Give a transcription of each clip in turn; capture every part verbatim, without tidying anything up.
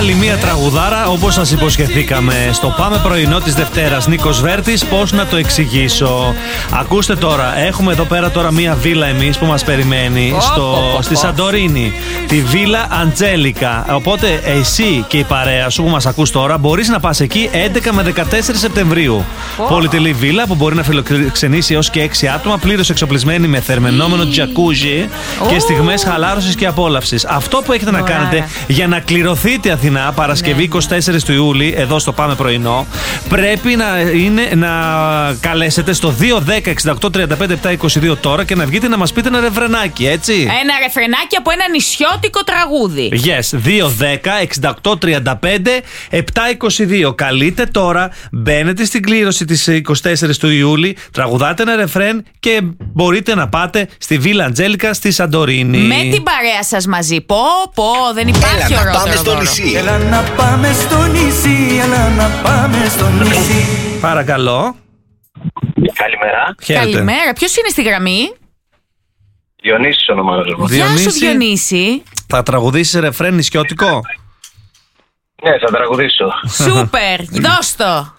Άλλη μία τραγουδάρα, όπως σας υποσχεθήκαμε στο Πάμε Πρωινό της Δευτέρας. Νίκος Βέρτης, πώς να το εξηγήσω. Ακούστε τώρα, έχουμε εδώ πέρα τώρα μία βίλα εμείς που μας περιμένει στο, στη Σαντορίνη. Τη βίλα Αντζέλικα. Οπότε εσύ και η παρέα σου που μας ακούς τώρα μπορείς να πας εκεί έντεκα με δεκατέσσερα Σεπτεμβρίου. Oh. Πολυτελή βίλα που μπορεί να φιλοξενήσει έως και έξι άτομα, πλήρως εξοπλισμένη με θερμαινόμενο τζακούζι oh. και στιγμές χαλάρωσης και απόλαυσης. Αυτό που έχετε oh. να κάνετε για να κληρωθείτε Αθηνά Παρασκευή ναι. εικοστή τέταρτη του Ιούλη, εδώ στο Πάμε Πρωινό, πρέπει να, είναι, να καλέσετε στο δύο δέκα εξήντα οκτώ τριάντα πέντε επτακόσια είκοσι δύο τώρα και να βγείτε να μας πείτε ένα ρεφρενάκι, έτσι. Ένα ρεφρενάκι από ένα νησιώτικο τραγούδι. Yes, δύο δέκα εξήντα οκτώ τριάντα πέντε επτακόσια είκοσι δύο. Καλείτε τώρα, μπαίνετε στην κλήρωση της εικοστή τέταρτη του Ιούλη, τραγουδάτε ένα ρεφρέν και μπορείτε να πάτε στη Βίλα Αντζέλικα στη Σαντορίνη. Με την παρέα σας μαζί. Πω, πω, δεν υπάρχει ωραιότερο. Έλα να πάμε στο νησί. Έλα να πάμε στο νησί. Έλα να πάμε στο νησί. Παρακαλώ. Καλημέρα. Χαίρετε. Καλημέρα. Ποιος είναι στη γραμμή? Διονύσης ονομάζομαι. Γεια σου Διονύση. Θα τραγουδήσεις ρεφρέν νησιώτικο? Ναι, θα τραγουδήσω. Σούπερ, δώσ' το.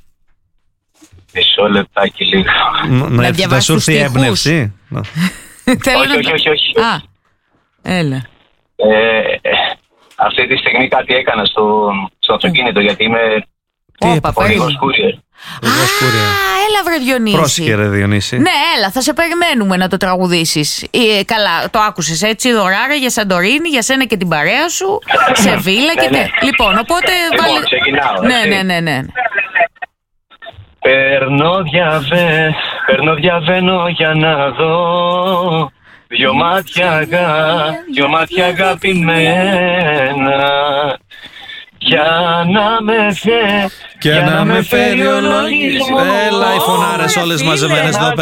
Μισό λεπτάκι λίγο. Να διαβάσεις τους στίχους. έμπνευση. όχι, όχι, όχι, όχι. Α, έλα. Αυτή τη στιγμή κάτι έκανα στο, στο αυτοκίνητο γιατί είμαι οδηγός courier. Α, έλα βρε Διονύση. Πρόσεχε ρε Διονύση. Ναι, έλα, θα σε περιμένουμε να το τραγουδήσεις. Ε, καλά, το άκουσες έτσι, δωράρα για Σαντορίνη, για σένα και την παρέα σου, σε βίλα και ναι, ναι. Λοιπόν, οπότε λοιπόν, βάλε... ξεκινάω, ναι, ναι, ναι, ναι. Περνώ, διαβε... Περνώ διαβαίνω για να δω δυο μάτια, αγα... δυο μάτια αγαπημένα. Για να με φέρει, και να με φέρει ο λόγος. Έλα οι φωνάρες όλες μαζεμένες εδώ.